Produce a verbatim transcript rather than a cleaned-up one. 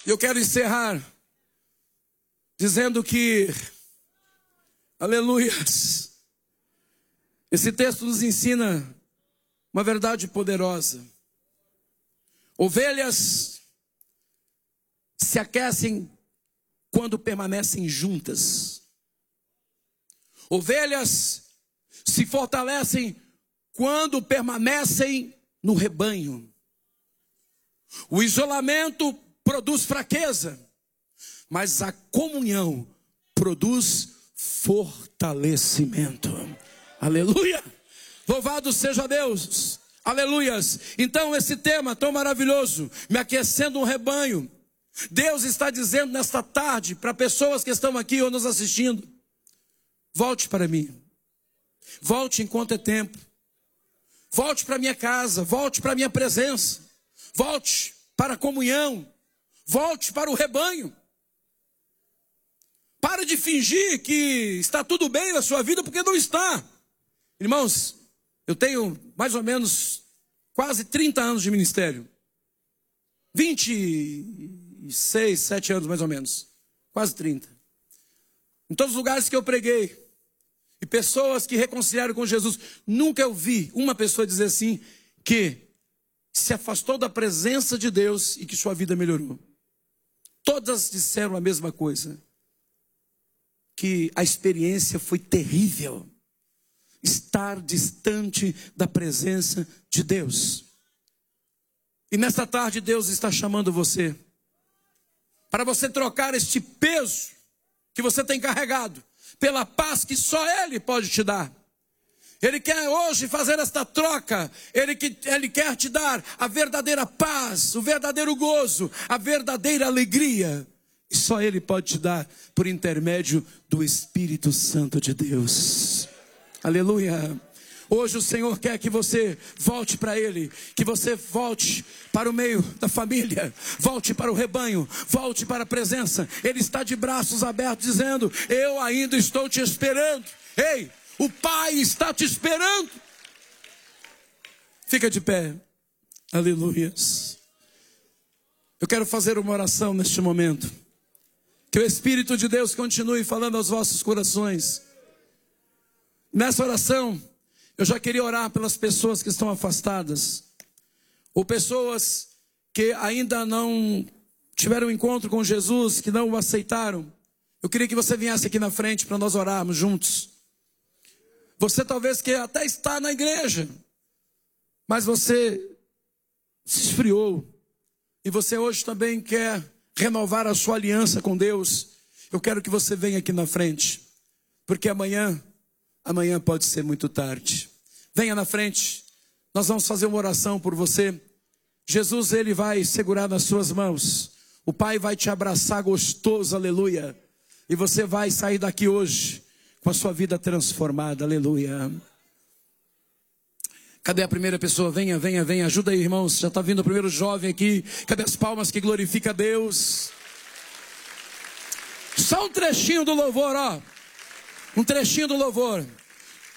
E eu quero encerrar dizendo que, aleluias, esse texto nos ensina uma verdade poderosa. Ovelhas se aquecem quando permanecem juntas. Ovelhas se fortalecem quando permanecem no rebanho. O isolamento produz fraqueza, mas a comunhão produz fortalecimento. Aleluia! Louvado seja Deus! Aleluias! Então esse tema tão maravilhoso, me aquecendo um rebanho. Deus está dizendo nesta tarde para pessoas que estão aqui ou nos assistindo: volte para mim. Volte enquanto é tempo. Volte para minha casa, volte para minha presença. Volte para a comunhão. Volte para o rebanho. Pare de fingir que está tudo bem na sua vida, porque não está. Irmãos, eu tenho mais ou menos quase trinta anos de ministério. vinte e seis, sete anos mais ou menos. Quase trinta. Em todos os lugares que eu preguei, e pessoas que reconciliaram com Jesus, nunca eu vi uma pessoa dizer assim, que se afastou da presença de Deus e que sua vida melhorou. Todas disseram a mesma coisa, que a experiência foi terrível, estar distante da presença de Deus. E nesta tarde Deus está chamando você, para você trocar este peso que você tem carregado, pela paz que só Ele pode te dar. Ele quer hoje fazer esta troca. Ele, que, ele quer te dar a verdadeira paz, o verdadeiro gozo, a verdadeira alegria. E só Ele pode te dar por intermédio do Espírito Santo de Deus. Aleluia. Hoje o Senhor quer que você volte para Ele, que você volte para o meio da família, volte para o rebanho, volte para a presença. Ele está de braços abertos dizendo: eu ainda estou te esperando. Ei, o Pai está te esperando. Fica de pé. Aleluias. Eu quero fazer uma oração neste momento. Que o Espírito de Deus continue falando aos vossos corações. Nessa oração, eu já queria orar pelas pessoas que estão afastadas, ou pessoas que ainda não tiveram encontro com Jesus, que não o aceitaram. Eu queria que você viesse aqui na frente para nós orarmos juntos. Você talvez que até está na igreja, mas você se esfriou, e você hoje também quer renovar a sua aliança com Deus. Eu quero que você venha aqui na frente, porque amanhã, amanhã pode ser muito tarde. Venha na frente, nós vamos fazer uma oração por você. Jesus, Ele vai segurar nas suas mãos, o Pai vai te abraçar gostoso, aleluia, e você vai sair daqui hoje com a sua vida transformada, aleluia. Cadê a primeira pessoa? Venha, venha, venha, ajuda aí, irmãos. Já está vindo o primeiro jovem aqui. Cadê as palmas que glorifica a Deus? Só um trechinho do louvor, ó. Um trechinho do louvor.